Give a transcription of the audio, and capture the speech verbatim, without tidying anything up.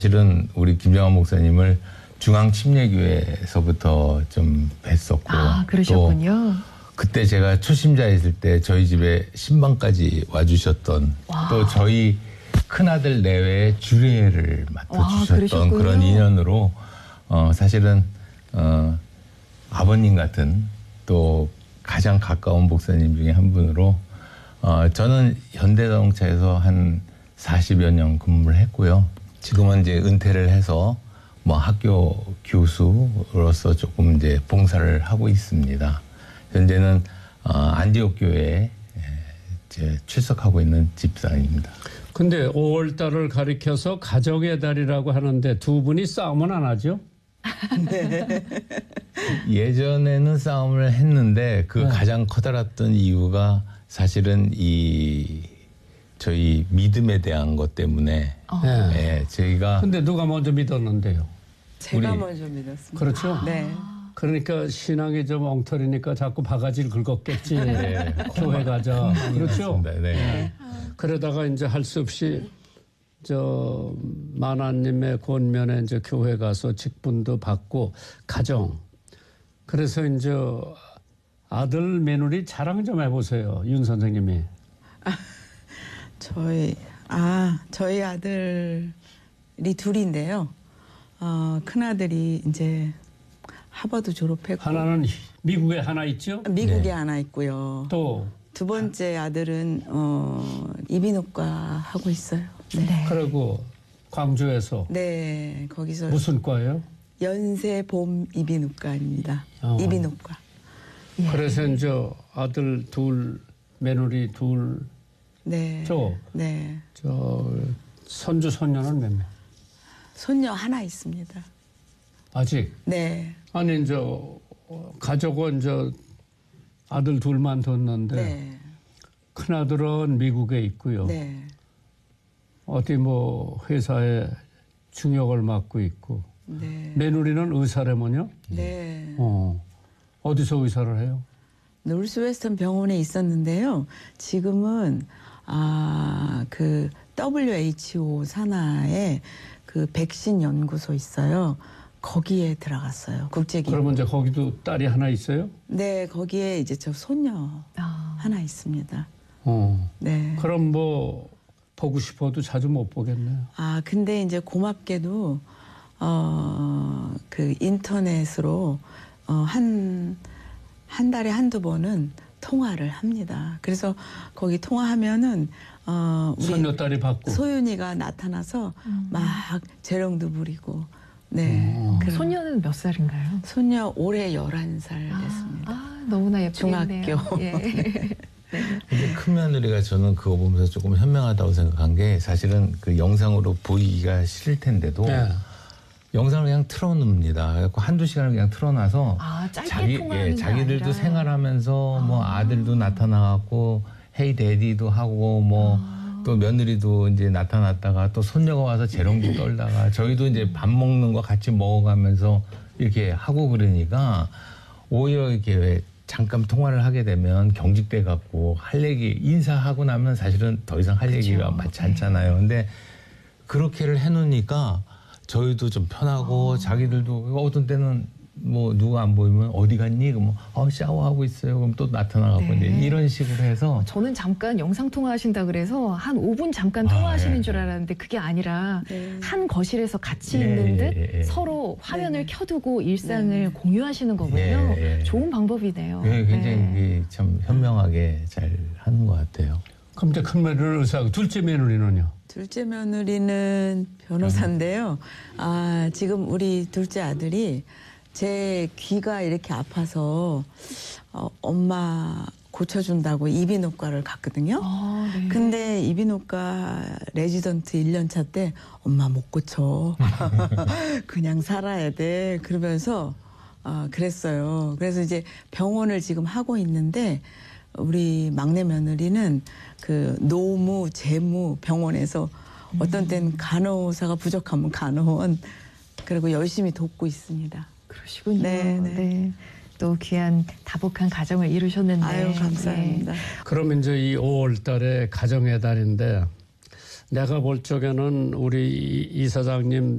실은 우리 김정환 목사님을 중앙침례교회에서부터 좀 뵀었고. 아, 그러셨군요. 또 그때 제가 초심자였을 때 저희 집에 신방까지 와주셨던 와. 또 저희 큰아들 내외의 주례를 맡아주셨던 와, 그런 인연으로 어, 사실은 어, 아버님 같은 또 가장 가까운 목사님 중에 한 분으로 어, 저는 현대자동차에서 한 사십여 년 근무를 했고요. 지금은 이제 은퇴를 해서 뭐 학교 교수로서 조금 이제 봉사를 하고 있습니다. 현재는 어, 안디옥 교회에 이제 출석하고 있는 집사입니다. 근데 오월 달을 가리켜서 가정의 달이라고 하는데 두 분이 싸움은 안 하죠? 네. 예전에는 싸움을 했는데 그 네. 가장 커다랐던 이유가 사실은 이 저희 믿음에 대한 것 때문에 어. 네, 저희가 근데 누가 먼저 믿었는데요? 제가 우리, 먼저 믿었습니다. 그렇죠? 네. 그러니까 신앙이 좀 엉터리니까 자꾸 바가지를 긁었겠지. 네. 교회 가자. 그렇죠? 네. 네. 그러다가 이제 할 수 없이 저 만화님의 권면에 이제 교회 가서 직분도 받고 가정. 그래서 이제 아들 며느리 자랑 좀 해보세요, 윤 선생님이. 아, 저희 아 저희 아들이 둘인데요. 어, 큰 아들이 이제 하버드 졸업했고 하나는 미국에 하나 있죠? 미국에 네. 하나 있고요. 또 두 번째 아들은 어, 이비인후과 하고 있어요. 네. 네. 그리고 광주에서 네 거기서 무슨 과예요? 연세봄 이비인후과입니다. 어. 이비인후과. 예. 그래서 이제 아들 둘, 며느리 둘. 네. 저, 네. 저 손주 손녀는 몇 명? 손녀 하나 있습니다. 아직? 네. 아니 이제 가족은 이제 아들 둘만 뒀는데 네. 큰 아들은 미국에 있고요. 네. 어디 뭐 회사에 중역을 맡고 있고. 네. 며느리는 의사라면요? 네. 어. 어디서 의사를 해요? 노스웨스턴 병원에 있었는데요. 지금은 아, 그 더블유에이치오 산하에 그 백신 연구소 있어요. 거기에 들어갔어요. 국제기구. 그러면 이제 거기도 딸이 하나 있어요? 네, 거기에 이제 저 손녀 아. 하나 있습니다. 어. 네. 그럼 뭐 보고 싶어도 자주 못 보겠네요. 아, 근데 이제 고맙게도 어, 그 인터넷으로 어, 한 한 달에 한두 번은 통화를 합니다. 그래서 거기 통화하면은 어, 우리 손녀 딸이 받고 소윤이가 나타나서 음. 막 재롱도 부리고. 네. 음. 손녀는 몇 살인가요? 손녀 올해 열한 살 아, 됐습니다. 아, 너무나 예쁘겠네요. 중학교. 예. 네. 근데 큰 며느리가 저는 그거 보면서 조금 현명하다고 생각한 게 사실은 그 영상으로 보이기가 싫을 텐데도 네. 영상을 그냥 틀어놓습니다. 그래서 한두 시간을 그냥 틀어놔서 아, 자기, 예, 자기들도 아니라. 생활하면서 아. 뭐 아들도 나타나고 헤이 데디도 하고 뭐 또 아. 며느리도 이제 나타났다가 또 손녀가 와서 재롱도 떨다가 저희도 이제 밥 먹는 거 같이 먹어가면서 이렇게 하고 그러니까 오히려 이렇게 왜 잠깐 통화를 하게 되면 경직돼 갖고 할 얘기 인사하고 나면 사실은 더 이상 할 그렇죠. 얘기가 많지 않잖아요. 근데 그렇게를 해놓으니까 저희도 좀 편하고 어. 자기들도 어떤 때는 뭐 누가 안 보이면 어디 갔니? 그럼 어, 샤워하고 있어요. 그럼 또 나타나갖고 네. 이제 이런 식으로 해서 저는 잠깐 영상 통화하신다 그래서 한 오 분 잠깐 통화하시는 아, 예. 줄 알았는데 그게 아니라 네. 한 거실에서 같이 예, 있는 듯 예, 예. 서로 화면을 네. 켜두고 일상을 네. 공유하시는 거군요. 예, 예. 좋은 방법이네요. 예, 굉장히 네. 참 현명하게 잘 하는 것 같아요. 그럼 이제 큰 며느리는 의사고 둘째 며느리는요? 둘째 며느리는 변호사인데요. 아, 지금 우리 둘째 아들이 제 귀가 이렇게 아파서 어, 엄마 고쳐준다고 이비인후과를 갔거든요. 아, 네. 근데 이비인후과 레지던트 일 년 차 때 엄마 못 고쳐. 그냥 살아야 돼. 그러면서 어, 그랬어요. 그래서 이제 병원을 지금 하고 있는데 우리 막내 며느리는 그 노무, 재무 병원에서 음. 어떤 때는 간호사가 부족하면 간호원 그리고 열심히 돕고 있습니다. 그러시군요. 네, 네. 네. 또 귀한 다복한 가정을 이루셨는데. 아유, 감사합니다. 네. 그러면 이제 이 오월 달에 가정의 달인데 내가 볼 적에는 우리 이 사장님